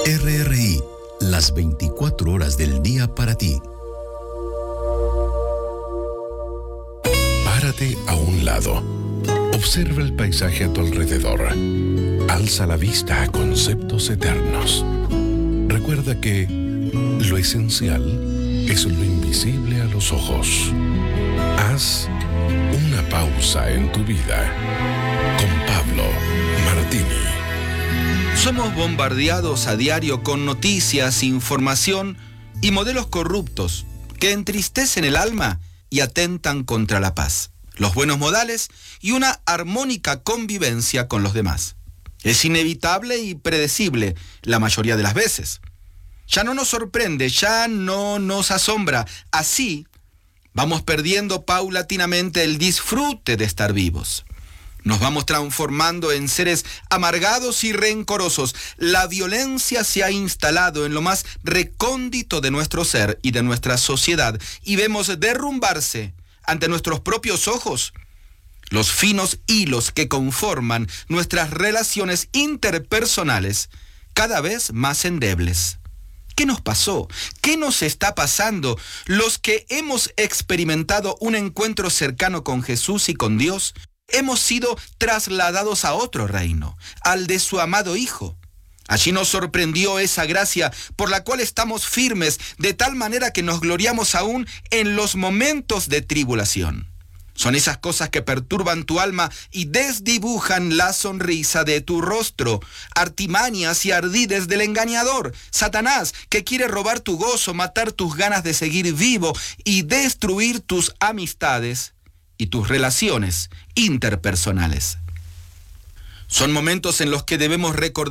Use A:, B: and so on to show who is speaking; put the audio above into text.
A: RRI, las 24 horas del día para ti.
B: Párate a un lado. Observa el paisaje a tu alrededor. Alza la vista a conceptos eternos. Recuerda que lo esencial es lo invisible a los ojos. Haz una pausa en tu vida. Con Pablo Martini.
C: Somos bombardeados a diario con noticias, información y modelos corruptos que entristecen el alma y atentan contra la paz, los buenos modales y una armónica convivencia con los demás. Es inevitable y predecible la mayoría de las veces. Ya no nos sorprende, ya no nos asombra. Así vamos perdiendo paulatinamente el disfrute de estar vivos. Nos vamos transformando en seres amargados y rencorosos. La violencia se ha instalado en lo más recóndito de nuestro ser y de nuestra sociedad, y vemos derrumbarse ante nuestros propios ojos los finos hilos que conforman nuestras relaciones interpersonales, cada vez más endebles. ¿Qué nos pasó? ¿Qué nos está pasando? Los que hemos experimentado un encuentro cercano con Jesús y con Dios, hemos sido trasladados a otro reino, al de su amado Hijo. Allí nos sorprendió esa gracia por la cual estamos firmes, de tal manera que nos gloriamos aún en los momentos de tribulación. Son esas cosas que perturban tu alma y desdibujan la sonrisa de tu rostro, artimañas y ardides del engañador, Satanás, que quiere robar tu gozo, matar tus ganas de seguir vivo y destruir tus amistades y tus relaciones interpersonales. Son momentos en los que debemos recordar